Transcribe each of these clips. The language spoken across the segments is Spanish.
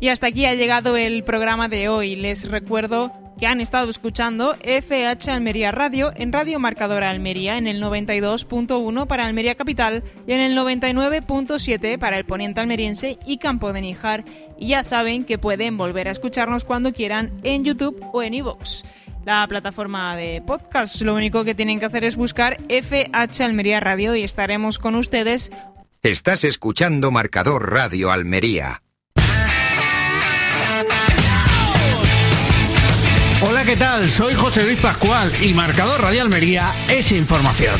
Y hasta aquí ha llegado el programa de hoy. Les recuerdo que han estado escuchando FH Almería Radio en Radio Marcadora Almería en el 92.1 para Almería Capital y en el 99.7 para el Poniente Almeriense y Campo de Níjar. Y ya saben que pueden volver a escucharnos cuando quieran en YouTube o en iVoox, la plataforma de podcast. Lo único que tienen que hacer es buscar FH Almería Radio y estaremos con ustedes. Estás escuchando Marcador Radio Almería. Hola, ¿qué tal? Soy José Luis Pascual y Marcador Radio Almería es información.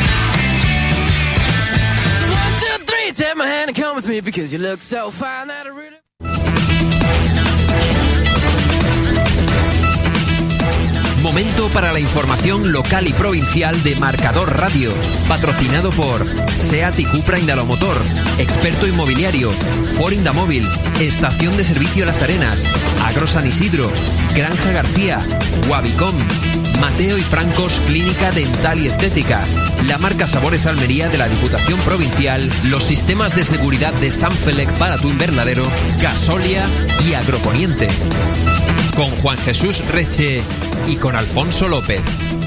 Momento para la información local y provincial de Marcador Radio, patrocinado por SEAT y Cupra Indalomotor, Experto Inmobiliario, Ford Indamóvil, Estación de Servicio Las Arenas, Agro San Isidro, Granja García, Wabicom, Mateo y Francos Clínica Dental y Estética, la marca Sabores Almería de la Diputación Provincial, los sistemas de seguridad de Sanfelec para tu invernadero, Gasolia y Agroponiente. Con Juan Jesús Reche y con Alfonso López.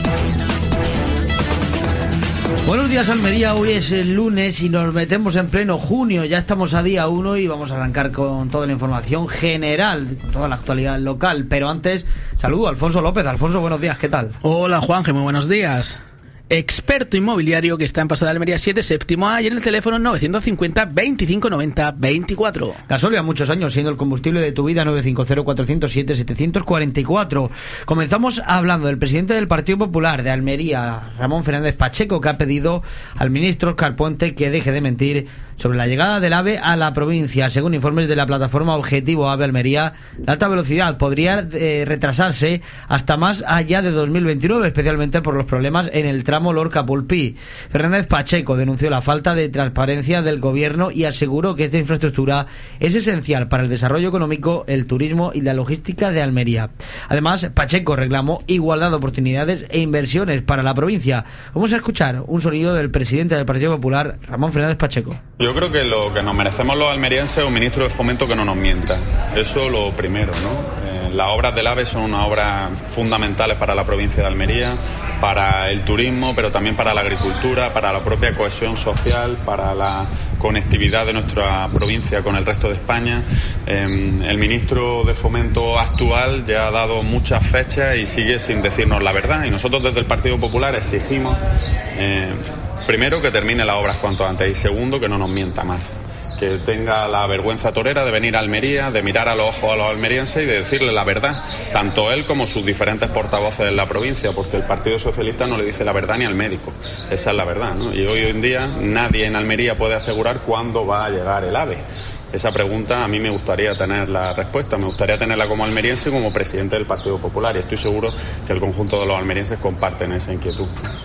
Buenos días, Almería. Hoy es el lunes y nos metemos en pleno junio. Ya estamos a día 1 y vamos a arrancar con toda la información general, con toda la actualidad local. Pero antes, saludo a Alfonso López. Alfonso, buenos días, ¿qué tal? Hola, Juanje, muy buenos días. Experto Inmobiliario, que está en Paseo de Almería 7, séptimo A, y en el teléfono 950 25 90 24. Gasolia, muchos años siendo el combustible de tu vida. 950-407-744. Comenzamos hablando del presidente del Partido Popular de Almería, Ramón Fernández Pacheco, que ha pedido al ministro Óscar Puente que deje de mentir sobre la llegada del AVE a la provincia. Según informes de la plataforma Objetivo AVE Almería, la alta velocidad podría retrasarse hasta más allá de 2029, especialmente por los problemas en el tramo Lorca-Pulpí. Fernández Pacheco denunció la falta de transparencia del gobierno y aseguró que esta infraestructura es esencial para el desarrollo económico, el turismo y la logística de Almería. Además, Pacheco reclamó igualdad de oportunidades e inversiones para la provincia. Vamos a escuchar un sonido del presidente del Partido Popular, Ramón Fernández Pacheco. Yo creo que lo que nos merecemos los almerienses es un ministro de Fomento que no nos mienta. Eso lo primero, ¿no? Las obras del AVE son unas obras fundamentales para la provincia de Almería, para el turismo, pero también para la agricultura, para la propia cohesión social, para la conectividad de nuestra provincia con el resto de España. El ministro de Fomento actual ya ha dado muchas fechas y sigue sin decirnos la verdad. Y nosotros desde el Partido Popular exigimos, primero, que termine las obras cuanto antes y segundo, que no nos mienta más. Que tenga la vergüenza torera de venir a Almería, de mirar a los ojos a los almerienses y de decirle la verdad, tanto él como sus diferentes portavoces en la provincia, porque el Partido Socialista no le dice la verdad ni al médico. Esa es la verdad, ¿no? Y hoy en día nadie en Almería puede asegurar cuándo va a llegar el AVE. Esa pregunta a mí me gustaría tener la respuesta, me gustaría tenerla como almeriense y como presidente del Partido Popular, y estoy seguro que el conjunto de los almerienses comparten esa inquietud.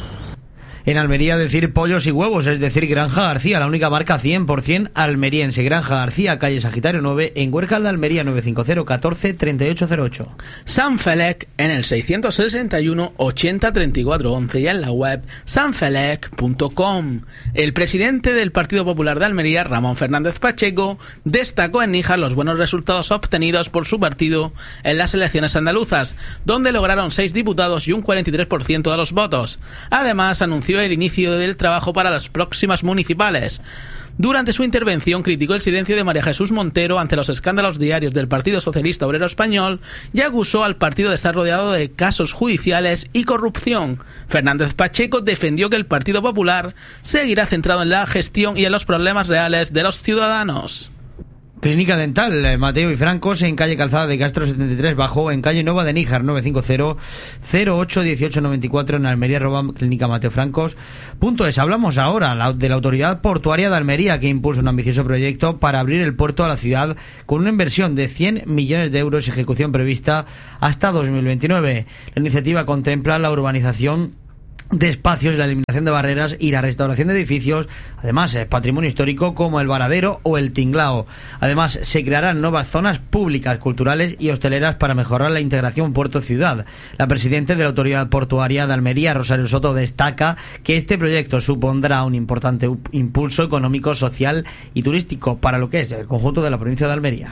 En Almería decir pollos y huevos, es decir, Granja García, la única marca 100% almeriense. Granja García, calle Sagitario 9, en Huércal de Almería, 950 14 3808. Sanfelec en el 661 80 34 11 y en la web sanfelec.com. El presidente del Partido Popular de Almería, Ramón Fernández Pacheco, destacó en Níjar los buenos resultados obtenidos por su partido en las elecciones andaluzas, donde lograron 6 diputados y un 43% de los votos. Además, anunció el inicio del trabajo para las próximas municipales. Durante su intervención criticó el silencio de María Jesús Montero ante los escándalos diarios del Partido Socialista Obrero Español y acusó al partido de estar rodeado de casos judiciales y corrupción. Fernández Pacheco defendió que el Partido Popular seguirá centrado en la gestión y en los problemas reales de los ciudadanos. Clínica Dental, Mateo y Francos, en calle Calzada de Castro 73 Bajo, en calle Nueva de Níjar 950 08 18 94 en Almería, Clínica Mateo Francos. .es. Hablamos ahora de la Autoridad Portuaria de Almería, que impulsa un ambicioso proyecto para abrir el puerto a la ciudad con una inversión de 100 millones de euros y ejecución prevista hasta 2029. La iniciativa contempla la urbanización de espacios, la eliminación de barreras y la restauración de edificios. Además, es patrimonio histórico como el Varadero o el Tinglao. Además, se crearán nuevas zonas públicas, culturales y hosteleras para mejorar la integración puerto-ciudad. La presidenta de la Autoridad Portuaria de Almería, Rosario Soto, destaca que este proyecto supondrá un importante impulso económico, social y turístico para lo que es el conjunto de la provincia de Almería.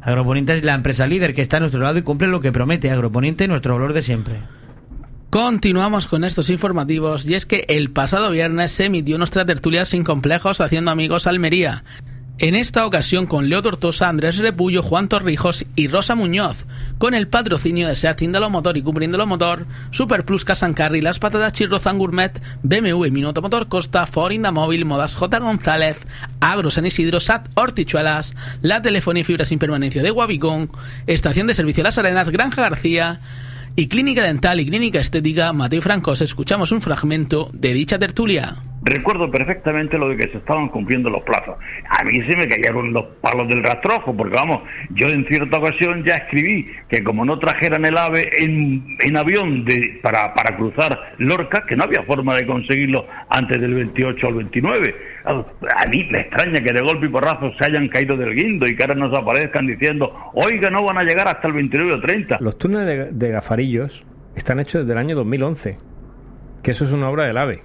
Agroponiente es la empresa líder que está a nuestro lado y cumple lo que promete. Agroponiente, nuestro valor de siempre. Continuamos con estos informativos, y es que el pasado viernes se emitió nuestra tertulia Sin Complejos Haciendo Amigos Almería. En esta ocasión con Leo Tortosa, Andrés Repullo, Juan Torrijos y Rosa Muñoz, con el patrocinio de SEAT Indalomotor y Cupra Indalomotor, Superplus Casancarri, Las Patatas Chirrozan Gourmet, BMW Minuto Motor Costa, Ford Indamóvil, Modas J. González, Agro San Isidro, SAT Hortichuelas, la telefonía y fibra sin permanencia de Guavicón, Estación de Servicio Las Arenas, Granja García y Clínica Dental y Clínica Estética Mateo Francos. Escuchamos un fragmento de dicha tertulia. Recuerdo perfectamente lo de que se estaban cumpliendo los plazos. A mí se me cayeron los palos del rastrojo, porque vamos, yo en cierta ocasión ya escribí que como no trajeran el AVE en avión para cruzar Lorca, que no había forma de conseguirlo antes del 28 al 29. A mí me extraña que de golpe y porrazo se hayan caído del guindo y que ahora nos aparezcan diciendo, oiga, no van a llegar hasta el 29 o 30. Los túneles de Gafarillos están hechos desde el año 2011, que eso es una obra del AVE.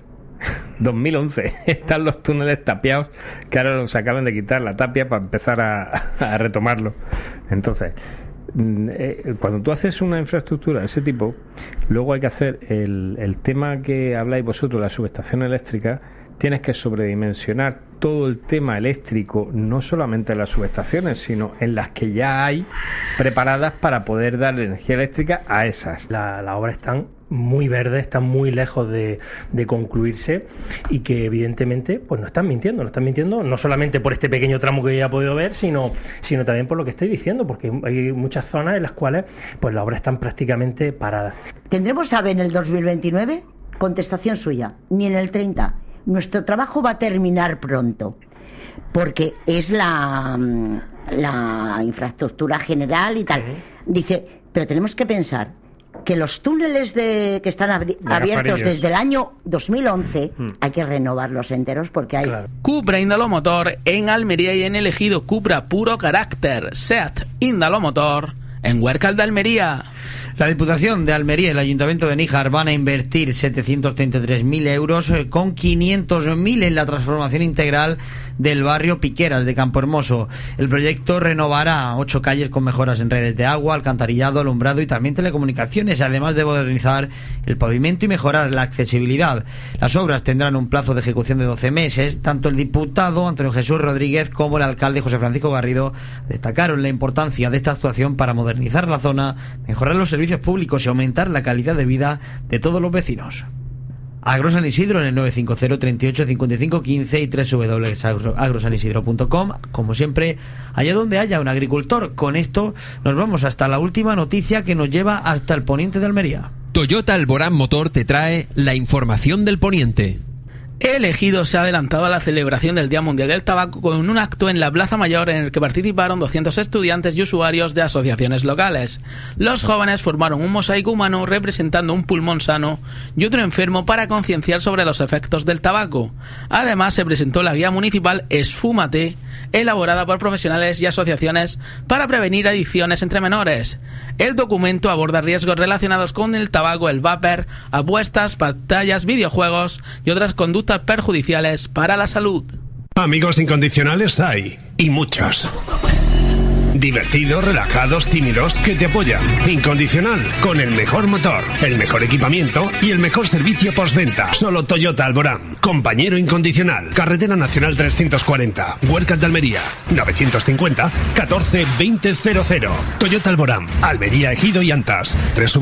2011 están los túneles tapiados, que ahora los acaban de quitar la tapia para empezar a retomarlo. Entonces, cuando tú haces una infraestructura de ese tipo, luego hay que hacer el tema que habláis vosotros, la subestación eléctrica. Tienes que sobredimensionar todo el tema eléctrico, no solamente en las subestaciones, sino en las que ya hay preparadas para poder dar energía eléctrica a esas. La obra están muy verdes, están muy lejos de concluirse, y que evidentemente pues no están mintiendo no solamente por este pequeño tramo que ya he podido ver, sino también por lo que estoy diciendo, porque hay muchas zonas en las cuales pues las obras están prácticamente paradas. ¿Tendremos AVE en el 2029? Contestación suya, ni en el 30. Nuestro trabajo va a terminar pronto, porque es la infraestructura general y tal. Dice, pero tenemos que pensar que los túneles que están abiertos desde el año 2011 hay que renovarlos enteros porque hay... Claro. Cupra Indalomotor en Almería y en el Ejido. Cupra puro carácter. SEAT Indalomotor en Huércal de Almería. La Diputación de Almería y el Ayuntamiento de Níjar van a invertir 733.000 euros con 500.000 en la transformación integral del barrio Piqueras de Campohermoso. El proyecto renovará 8 calles con mejoras en redes de agua, alcantarillado, alumbrado y también telecomunicaciones, además de modernizar el pavimento y mejorar la accesibilidad. Las obras tendrán un plazo de ejecución de 12 meses. Tanto el diputado Antonio Jesús Rodríguez como el alcalde José Francisco Garrido destacaron la importancia de esta actuación para modernizar la zona, mejorar los servicios públicos y aumentar la calidad de vida de todos los vecinos. Agro San Isidro en el 950 38 55 15 y www.agrosanisidro.com. Como siempre, allá donde haya un agricultor. Con esto nos vamos hasta la última noticia que nos lleva hasta el poniente de Almería. Toyota Alborán Motor te trae la información del poniente. El Ejido se ha adelantado a la celebración del Día Mundial del Tabaco con un acto en la Plaza Mayor en el que participaron 200 estudiantes y usuarios de asociaciones locales. Los jóvenes formaron un mosaico humano representando un pulmón sano y otro enfermo para concienciar sobre los efectos del tabaco. Además, se presentó la guía municipal Esfúmate, elaborada por profesionales y asociaciones para prevenir adicciones entre menores. El documento aborda riesgos relacionados con el tabaco, el vapor, apuestas, pantallas, videojuegos y otras conductas perjudiciales para la salud. Amigos incondicionales hay, y muchos. Divertidos, relajados, tímidos, que te apoyan. Incondicional, con el mejor motor, el mejor equipamiento y el mejor servicio postventa. Solo Toyota Alborán. Compañero incondicional. Carretera Nacional 340. Huércal de Almería. 950 14 2000. Toyota Alborán. Almería, Ejido y Antas.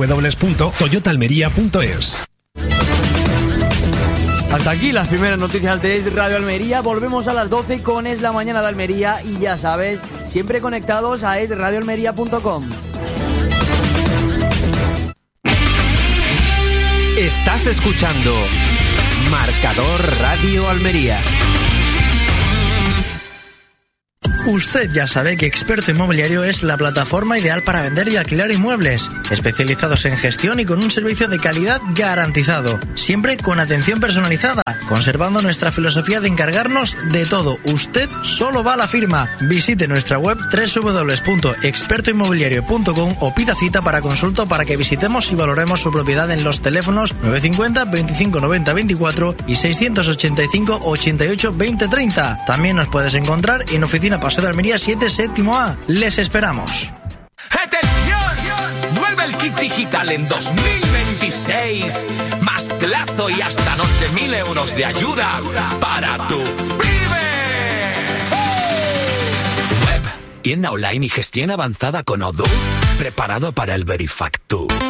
www.toyotaalmería.es. Hasta aquí las primeras noticias de Radio Almería. Volvemos a las 12 con Es la Mañana de Almería y ya sabes, siempre conectados a radioalmería.com. Estás escuchando Marcador Radio Almería. Usted ya sabe que Experto Inmobiliario es la plataforma ideal para vender y alquilar inmuebles, especializados en gestión y con un servicio de calidad garantizado, siempre con atención personalizada, conservando nuestra filosofía de encargarnos de todo. Usted solo va a la firma. Visite nuestra web www.expertoinmobiliario.com o pida cita para consulta para que visitemos y valoremos su propiedad en los teléfonos 950 25 90 24 y 685 88 20 30. También nos puedes encontrar en Oficina Pastor Paseo de Almería 7, séptimo A. Les esperamos. ¡Atención! Vuelve el kit digital en 2026. Más plazo y hasta 11.000 euros de ayuda para tu PYME. Web, tienda online y gestión avanzada con Odoo. Preparado para el Verifactu.